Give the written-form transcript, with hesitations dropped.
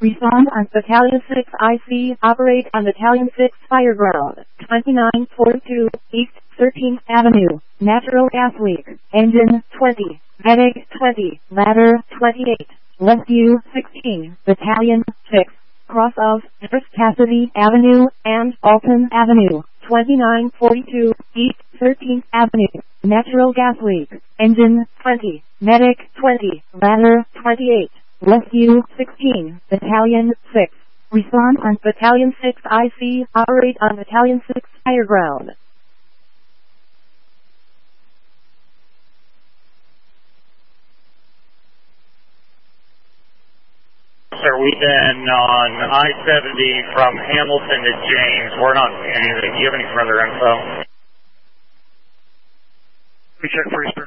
Respond on Battalion 6 IC. Operate on Battalion 6 Fireground. 2942 East 13th Avenue. Natural gas leak. Engine 20. Medic 20. Ladder 28. Rescue 16. Battalion 6. Cross of First Cassidy Avenue and Alton Avenue. 2942 East 13th Avenue. Natural gas leak. Engine 20. Medic 20. Ladder 28. Rescue 16. Battalion 6. Respond on Battalion 6 IC. Operate on Battalion 6 Fireground. Sir, we've been on I-70 from Hamilton to James. We're not seeing anything. Do you have any further info? We check for